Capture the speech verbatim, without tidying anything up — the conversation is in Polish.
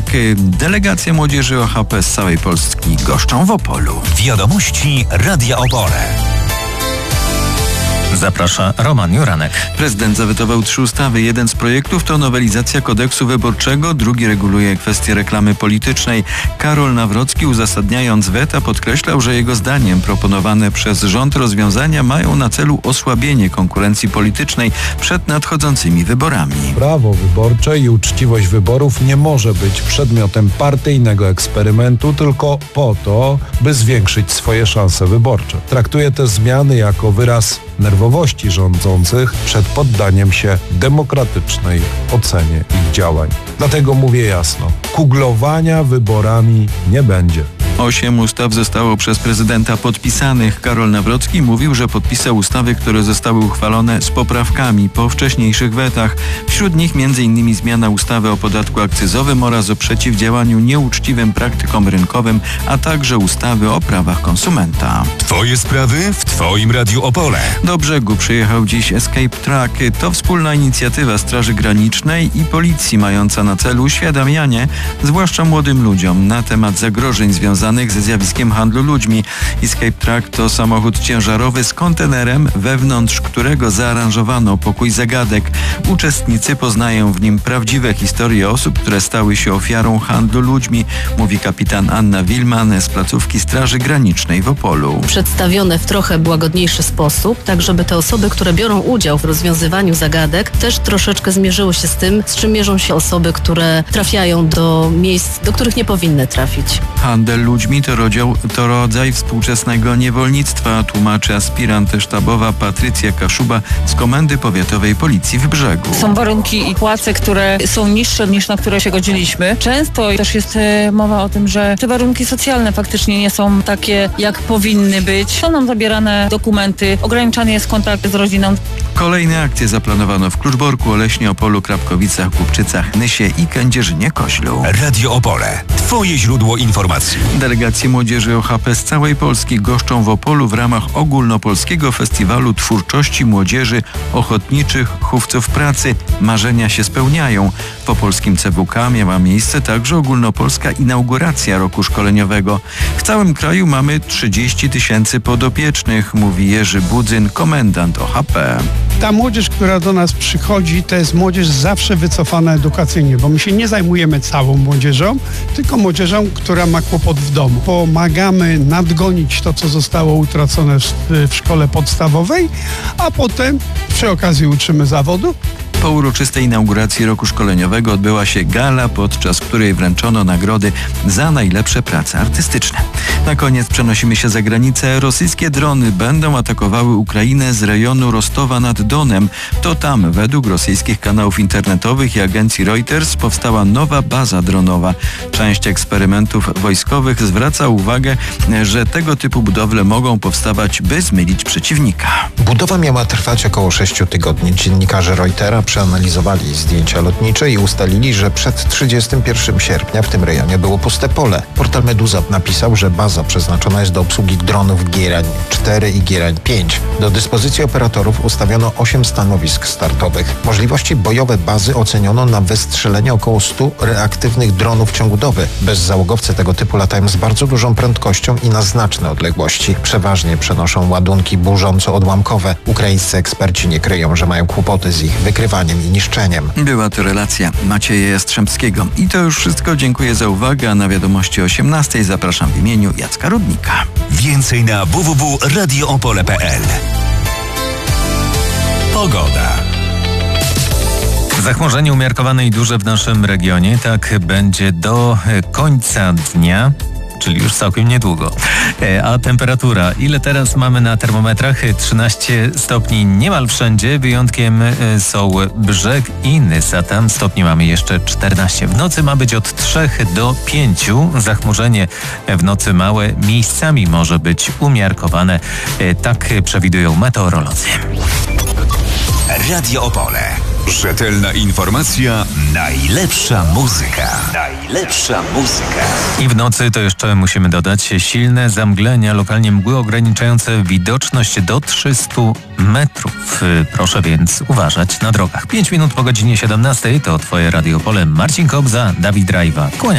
Delegacja młodzieży O H P z całej Polski goszczą w Opolu. Wiadomości Radia Opole. Zaprasza Roman Juranek. Prezydent zawetował trzy ustawy. Jeden z projektów to nowelizacja kodeksu wyborczego, drugi reguluje kwestię reklamy politycznej. Karol Nawrocki, uzasadniając weta, podkreślał, że jego zdaniem proponowane przez rząd rozwiązania mają na celu osłabienie konkurencji politycznej przed nadchodzącymi wyborami. Prawo wyborcze i uczciwość wyborów nie może być przedmiotem partyjnego eksperymentu tylko po to, by zwiększyć swoje szanse wyborcze. Traktuję te zmiany jako wyraz nerwowości rządzących przed poddaniem się demokratycznej ocenie ich działań. Dlatego mówię jasno, kuglowania wyborami nie będzie. Osiem ustaw zostało przez prezydenta podpisanych. Karol Nawrocki mówił, że podpisał ustawy, które zostały uchwalone z poprawkami po wcześniejszych wetach. Wśród nich między innymi zmiana ustawy o podatku akcyzowym oraz o przeciwdziałaniu nieuczciwym praktykom rynkowym, a także ustawy o prawach konsumenta. Twoje sprawy w Twoim Radiu Opole. Do Brzegu przyjechał dziś Escape Truck. To wspólna inicjatywa Straży Granicznej i Policji mająca na celu uświadamianie, zwłaszcza młodym ludziom, na temat zagrożeń związanych ze zjawiskiem handlu ludźmi. Escape Truck to samochód ciężarowy z kontenerem, wewnątrz którego zaaranżowano pokój zagadek. Uczestnicy poznają w nim prawdziwe historie osób, które stały się ofiarą handlu ludźmi, mówi kapitan Anna Wilman z placówki Straży Granicznej w Opolu. Przedstawione w trochę łagodniejszy sposób, tak żeby te osoby, które biorą udział w rozwiązywaniu zagadek, też troszeczkę zmierzyły się z tym, z czym mierzą się osoby, które trafiają do miejsc, do których nie powinny trafić. Handel ludźmi to, rodział, to rodzaj współczesnego niewolnictwa, tłumaczy aspirant sztabowa Patrycja Kaszuba z Komendy Powiatowej Policji w Brzegu. Są warunki i płace, które są niższe niż na które się godziliśmy. Często też jest mowa o tym, że te warunki socjalne faktycznie nie są takie, jak powinny być. Są nam zabierane dokumenty, ograniczany jest kontakt z rodziną. Kolejne akcje zaplanowano w Kluczborku, Oleśnie, Opolu, Krapkowicach, Kupczycach, Nysie i Kędzierzynie-Koźlu. Radio Opole. Twoje źródło informacji. Delegacje młodzieży O H P z całej Polski goszczą w Opolu w ramach ogólnopolskiego festiwalu twórczości młodzieży ochotniczych chówców pracy. Marzenia się spełniają. W opolskim C W K miała miejsce także ogólnopolska inauguracja roku szkoleniowego. W całym kraju mamy trzydzieści tysięcy podopiecznych, mówi Jerzy Budzyn, komendant O H P. Ta młodzież, która do nas przychodzi, to jest młodzież zawsze wycofana edukacyjnie, bo my się nie zajmujemy całą młodzieżą, tylko młodzieżą, która ma kłopot w domu. Pomagamy nadgonić to, co zostało utracone w, w szkole podstawowej, a potem przy okazji uczymy zawodu. Po uroczystej inauguracji roku szkoleniowego odbyła się gala, podczas której wręczono nagrody za najlepsze prace artystyczne. Na koniec przenosimy się za granicę. Rosyjskie drony będą atakowały Ukrainę z rejonu Rostowa nad Donem. To tam, według rosyjskich kanałów internetowych i agencji Reuters, powstała nowa baza dronowa. Część eksperymentów wojskowych zwraca uwagę, że tego typu budowle mogą powstawać, by zmylić przeciwnika. Budowa miała trwać około sześciu tygodni. Dziennikarze Reutera przeanalizowali zdjęcia lotnicze i ustalili, że przed trzydziestego pierwszego sierpnia w tym rejonie było puste pole. Portal Meduza napisał, że baza przeznaczona jest do obsługi dronów Gierań cztery i Gierań pięć. Do dyspozycji operatorów ustawiono osiem stanowisk startowych. Możliwości bojowe bazy oceniono na wystrzelenie około stu reaktywnych dronów w ciągu doby. Bezzałogowce tego typu latają z bardzo dużą prędkością i na znaczne odległości. Przeważnie przenoszą ładunki burząco-odłamkowe. Ukraińscy eksperci nie kryją, że mają kłopoty z ich wykrywaniem i niszczeniem. Była to relacja Macieja Jastrzębskiego. I to już wszystko. Dziękuję za uwagę. A na wiadomości o osiemnastej zapraszam w imieniu Jacka Rudnika. Więcej na w w w kropka radio opole kropka p l. Pogoda. Zachmurzenie umiarkowane i duże w naszym regionie. Tak będzie do końca dnia, czyli już całkiem niedługo. A temperatura, ile teraz mamy na termometrach? trzynaście stopni niemal wszędzie, wyjątkiem są Brzeg i Nysa. Tam stopni mamy jeszcze czternaście. W nocy ma być od trzech do pięciu. Zachmurzenie w nocy małe, miejscami może być umiarkowane. Tak przewidują meteorolodzy. Radio Opole. Rzetelna informacja, najlepsza muzyka. Najlepsza muzyka. I w nocy to jeszcze musimy dodać silne zamglenia, lokalnie mgły ograniczające widoczność do trzystu metrów. Proszę więc uważać na drogach. pięć minut po godzinie siedemnastej to Twoje Radio Opole. Marcin Kobza, Dawid Rajwa. Kłaniam.